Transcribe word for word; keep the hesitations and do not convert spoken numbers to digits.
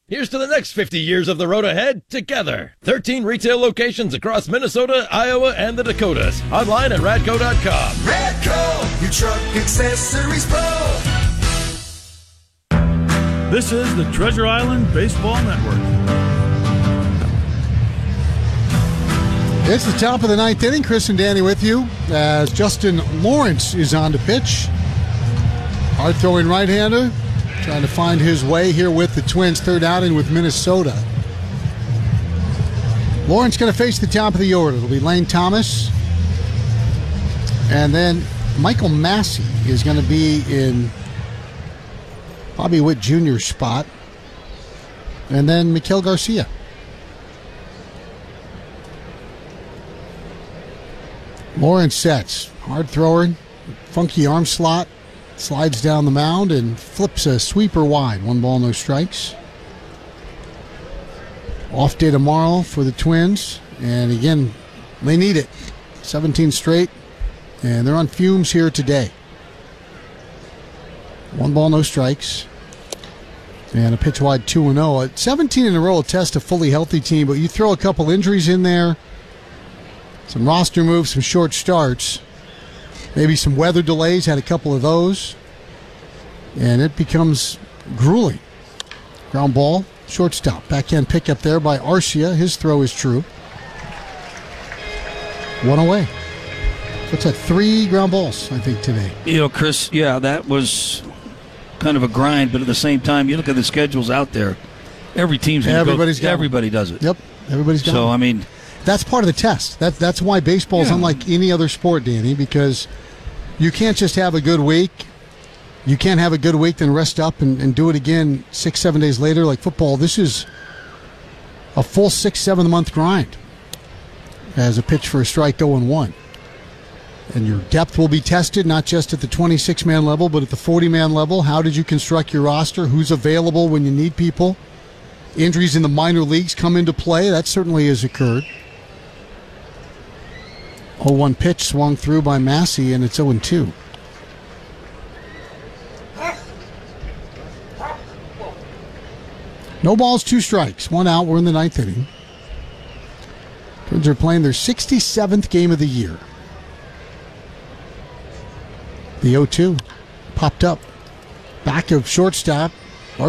Here's to the next fifty years of the road ahead together. thirteen retail locations across Minnesota, Iowa, and the Dakotas. Online at radco dot com. Radco, your truck accessories pro. This is the Treasure Island Baseball Network. It's the top of the ninth inning. Chris and Danny with you as Justin Lawrence is on to pitch. Hard throwing right-hander, trying to find his way here with the Twins, third outing with Minnesota. Lawrence going to face the top of the order. It'll be Lane Thomas. And then Michael Massey is going to be in Bobby Witt Junior's spot. And then Miguel Garcia. Lawrence sets. Hard thrower, funky arm slot. Slides down the mound and flips a sweeper wide. One ball, no strikes. Off day tomorrow for the Twins. And again, they need it. seventeen straight. And they're on fumes here today. One ball, no strikes. And a pitch wide two and oh. At seventeen in a row will test a fully healthy team, but you throw a couple injuries in there, some roster moves, some short starts. Maybe some weather delays, had a couple of those. And it becomes grueling. Ground ball, shortstop. Backhand pickup there by Arcia. His throw is true. One away. What's that? Three ground balls, I think, today. You know, Chris, yeah, that was kind of a grind, but at the same time, you look at the schedules out there. Every team's going to go. Everybody's got Everybody one. does it. Yep, everybody's got So, one. I mean, that's part of the test. That, that's why baseball is Yeah. unlike any other sport, Danny, because you can't just have a good week. You can't have a good week, then rest up and, and do it again six, seven days later like football. This is a full six, seven-month grind as a pitch for a strike oh and one. And your depth will be tested, not just at the twenty-six man level, but at the forty man level. How did you construct your roster? Who's available when you need people? Injuries in the minor leagues come into play. That certainly has occurred. oh one pitch swung through by Massey, and it's oh and two. No balls, two strikes. One out. We're in the ninth inning. Twins are playing their sixty-seventh game of the year. The oh two popped up. Back of shortstop.